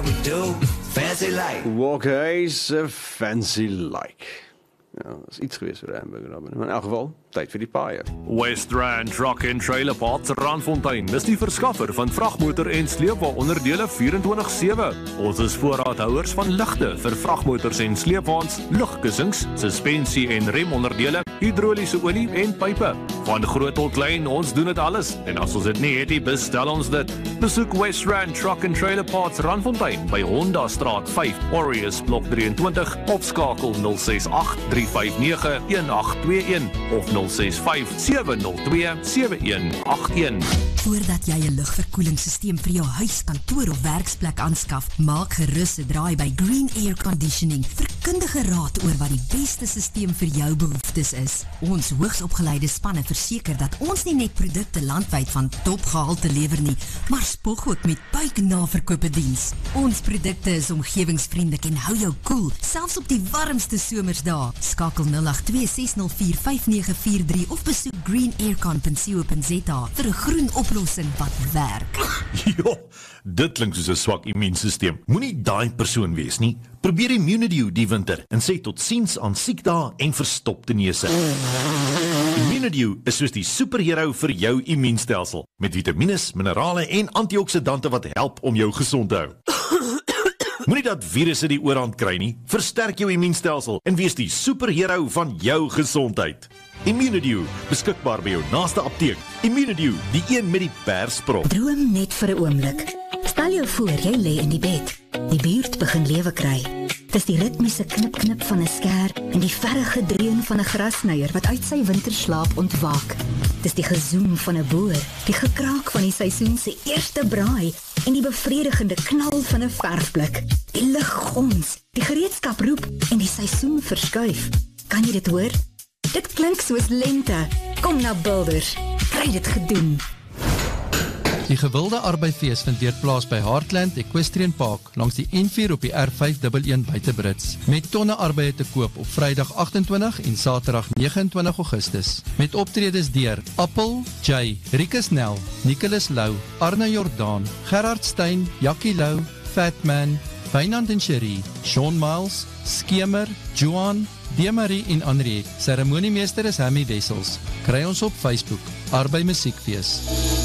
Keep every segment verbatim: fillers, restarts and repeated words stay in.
we do. Fancy like. Walkers, uh, fancy like. Ja, dat is iets geweest voor de hamburger. Maar in elk geval, tijd voor die paaien. West Rand Truck and Trailer Parts Randfontein is die verskaffer van vragmotor en sleepwa onderdele vierentwintig sewe. Ons is voorraadhouers van ligte vir vragmotors en sleepwaens, lugkussings, suspensie en remonderdele, hidroliese olie en pype. Van groot tot klein, ons doen dit alles. En as ons dit nie het nie, bestel ons dit. Besoek West Rand Truck and Trailer Parts Randfontein by Honda Straat vyf, Aureus Blok drieëntwintig of skakel nul ses agt drie vyf nege een agt twee een of nul ses vyf sewe nul twee sewe een agt een. Voordat jy 'n lugverkoelingssysteem vir jou huis, kantoor of werksplek aanskaf, maak gerus 'n draai by Green Air Conditioning vir kundige raad oor wat die beste systeem vir jou behoeftes is. Ons hoogsopgeleide spanne verseker dat ons nie net produkte landwyd van topgehalte lewer nie, maar spog ook met buiknaverkope diens. Ons produkte is omgewingsvriendelik en hou jou koel, selfs op die warmste somersdae. Skakel nul agt twee ses nul vier vyf nege vier drie of besoek green aircon punt co punt za vir 'n groen oplossing wat werk. Jo, dit klink soos 'n swak immuunstelsel. Moenie daai persoon wees nie. Probeer Immunidew die winter en sê tot siens aan siekdae en verstopte neuse. Immunidew is soos die superhero vir jou immuunstelsel, met vitamiene, minerale en antioksidante wat help om jou gesond te hou. Moenie dat virusse die oorhand kry nie. Versterk jou immuunstelsel en wees die superhero van jou gesondheid. Immunidew, beskikbaar by jou naaste apteek. Immunidew, die een met die persprop. Droom net vir 'n oomblik. Stel jou voor jy lê in die bed. Die buurt begin lewe kry. Dis die ritmiese knip-knip van 'n skêr en die verre dreun van 'n grasnyer wat uit sy winterslaap ontwaak. Dis die gezoem van 'n boer, die gekraak van die seisoen se eerste braai en die bevredigende knal van 'n verfblik. Die lug gons, die gereedskap roep en die seisoen verskuif. Kan jy dit hoor? Dit klink soos lente. Kom na Builders. Kry dit gedoen. Die gewilde arbeidsfees vind weer plaas by Heartland Equestrian Park langs die N vier op die R vyf een een buite Brits. Met tonne arbeide te koop op Vrydag agtentwintig en Saterdag vyf ege Augustus. Met optredes deur Appel, Jay, Rikus Nel, Nicholas Lou, Arne Jordaan, Gerard Stein, Jackie Lou, Fatman, Wynand en Cherie, Sean Miles, Skemer, Johan, Demarie en André. Ceremoniemeester is Hammy Wessels. Kry ons op Facebook. Arbei Musiekfees.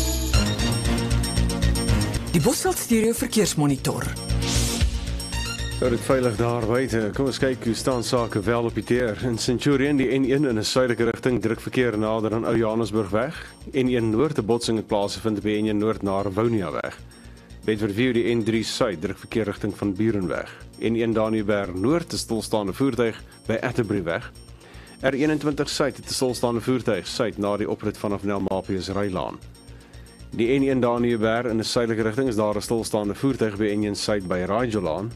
Die Bosveld Stereo Verkeersmonitor. Nou, dit veilig daar buite. Kom ons kyk hoe staan sake wel op die teer. In Centurion, die N een in 'n suidelike rigting, druk verkeer nader aan Ou Johannesburgweg. N een Noord, 'n botsing het plaasgevind by N een Noord na Rivoniaweg. Bedfordview, die N drie Suid, druk verkeer rigting van Burenweg. N een Daniëberg Noord, 'n stilstaande voertuig by Atterbury-weg. R eenentwintig Suid, 'n stilstaande voertuig suid na die oprit vanaf Nelmapius Rylaan. Die N een Daniëberg in 'n suidelike rigting is daar 'n stilstaande voertuig by N een Suid by Rajolaan.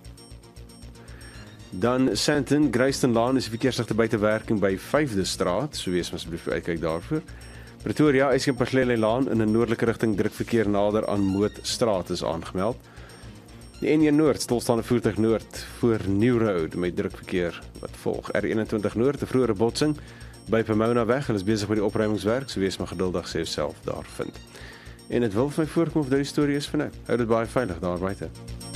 Dan Sandton, Greystonlaan is die verkeersligte buite werking by vyfde straat, so wees asseblief uitkyk daarvoor. Pretoria, Eikenpaghlele-laan in 'n noordelike rigting druk verkeer nader aan Mootstraat is aangemeld. Die N een Noord, stilstaande voertuig noord voor New Road met druk verkeer wat volg. R eenentwintig Noord, 'n vroeëre botsing by Pomona weg, hulle is besig met die opruimingswerk, so wees maar geduldig, sê self daar vind. En dit wil vir my voorkom of dit die storie is vir nou. Hou dit baie veilig daar buite.